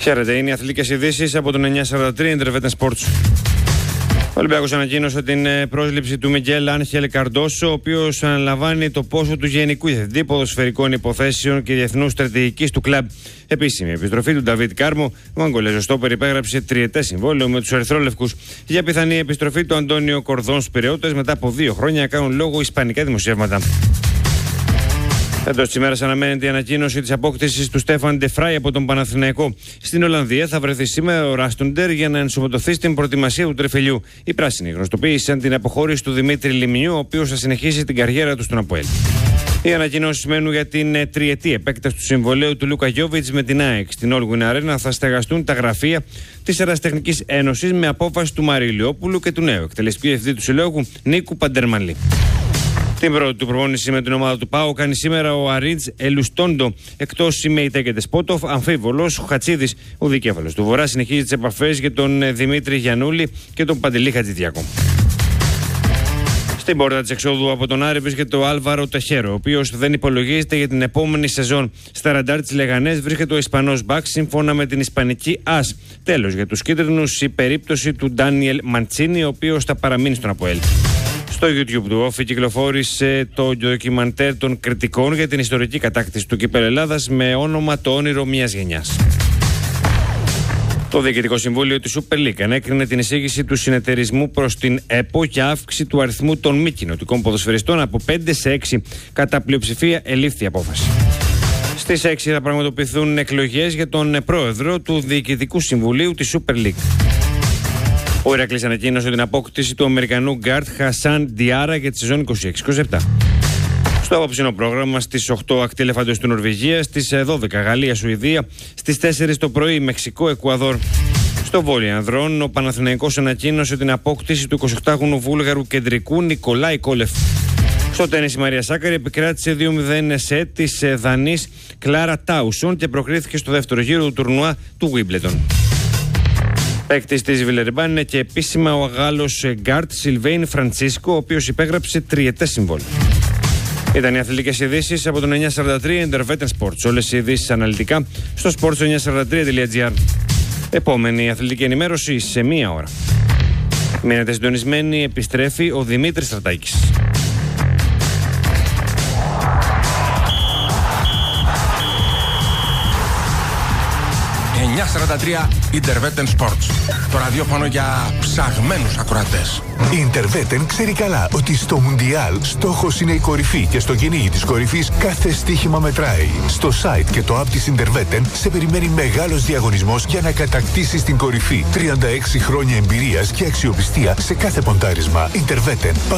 Χαίρετε, είναι οι αθλητικές ειδήσεις από τον 943 Intervetten Sports. Ο Ολυμπιακός ανακοίνωσε την πρόσληψη του Μιγγέλ Άγχελ Καρντόσο, ο οποίος αναλαμβάνει το πόσο του γενικού διευθυντή ποδοσφαιρικών υποθέσεων και διεθνούς στρατηγικής του κλαμπ. Επίσημη επιστροφή του Νταβίτ Κάρμο, ο Αγγολέζος στόπερ υπέγραψε τριετές συμβόλαιο με τους Ερυθρόλευκους. Για πιθανή επιστροφή του Αντώνιο Κορδόν στους Πειραιώτες μετά από 2 χρόνια κάνουν λόγο ισπανικά δημοσιεύματα. Εντός της ημέρας αναμένεται η ανακοίνωση της απόκτησης του Στέφαν Ντεφράι από τον Παναθηναϊκό. Στην Ολλανδία θα βρεθεί σήμερα ο Ράστοντερ για να ενσωματωθεί στην προετοιμασία του τρεφελιού. Οι πράσινοι γνωστοποίησαν την αποχώρηση του Δημήτρη Λιμινιού, ο οποίος θα συνεχίσει την καριέρα του στον ΑΠΟΕΛ. Οι ανακοινώσεις μένουν για την τριετή επέκταση του συμβολαίου του Λούκα Γιόβιτς με την ΑΕΚ. Στην Όλγουιν Αρένα θα στεγαστούν τα γραφεία της Ερασιτεχνικής Ένωσης με απόφαση του Μαρίου Ηλιόπουλου και του νέου εκτελεστικού διευθυντή του συλλόγου Νίκου Παντερμανλή. Την πρώτη του προπόνηση με την ομάδα του ΠΑΟ κάνει σήμερα ο Αρίτζ Ελουστόντο. Εκτός η Μεϊτέ Σπότοφ, αμφίβολος, ο Χατσίδης, ο δικέφαλος του Βορρά, συνεχίζει τις επαφές για τον Δημήτρη Γιαννούλη και τον Παντελή Χατζηδιακό. Στην πόρτα της εξόδου από τον Άρη βρίσκεται ο Άλβαρο Τεχέρο, ο οποίος δεν υπολογίζεται για την επόμενη σεζόν. Στα ραντάρ της Λεγανές βρίσκεται ο Ισπανός Μπακ σύμφωνα με την Ισπανική ΑΣ. Τέλος, για τους κίτρινους η περίπτωση του Ντάνιελ Μαντσίνη, ο οποίος θα παραμείνει στον ΑΠΟΕΛ. Στο YouTube του Όφη κυκλοφόρησε το ντοκιμαντέρ των κριτικών για την ιστορική κατάκτηση του Κυπέλλου Ελλάδας με όνομα «Το όνειρο μιας γενιάς». Το Διοικητικό Συμβούλιο της Super League ανέκρινε την εισήγηση του συνεταιρισμού προς την ΕΠΟ για αύξηση του αριθμού των μη κοινοτικών ποδοσφαιριστών από 5 σε 6. Κατά πλειοψηφία ελήφθη η απόφαση. Στις 6 θα πραγματοποιηθούν εκλογές για τον πρόεδρο του Διοικητικού Συμβουλίου της Super League. Ο Ηρακλής ανακοίνωσε την απόκτηση του Αμερικανού γκάρτ Χασάν Διάρα για τη σεζόν 26-27. Στο απόψινο πρόγραμμα στις 8 ακτή ελεφάντος του Νορβηγία, στις 12 Γαλλία-Σουηδία, στις 4 το πρωί Μεξικό-Εκουαδόρ. Στο βόλεϊ ανδρών, ο Παναθηναϊκός ανακοίνωσε την απόκτηση του 28χρονου Βούλγαρου κεντρικού Νικολάη Κόλεφ. Στο τένις η Μαρία Σάκαρη επικράτησε 2-0 σετ της Δανής Κλάρα Τάουσον και προκρίθηκε στο δεύτερο γύρο του τουρνουά του Wimbledon. Παίκτης της Βιλερμπάν είναι και επίσημα ο Γάλλος γκάρτ Σιλβέιν Φραντσίσκο, ο οποίος υπέγραψε τριετές συμβόλαιο. Ήταν οι αθλητικές ειδήσεις από τον 943 Intervetten Sports. Όλες οι ειδήσεις αναλυτικά στο sports943.gr. Επόμενη αθλητική ενημέρωση σε 1 ώρα. Μείνετε συντονισμένοι, επιστρέφει ο Δημήτρης Στρατάκης. 943 Intervetten Sports. Το ραδιόφωνο για ψαγμένους ακροατές. Η Intervetten ξέρει καλά ότι στο Μουντιάλ στόχος είναι η κορυφή και στο κυνήγι της κορυφής κάθε στοίχημα μετράει. Στο site και το app της Intervetten σε περιμένει μεγάλος διαγωνισμός για να κατακτήσεις την κορυφή. 36 χρόνια εμπειρίας και αξιοπιστία σε κάθε ποντάρισμα. Intervetten.